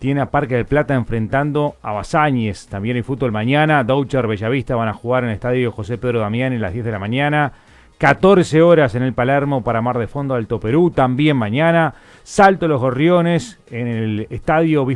tiene a Parque del Plata enfrentando a Basáñez. También hay fútbol mañana. Doucher, Bellavista van a jugar en el estadio José Pedro Damián a las 10 de la mañana. 14 horas en el Palermo para Mar de Fondo Alto Perú. También mañana. Salto Los Gorriones en el estadio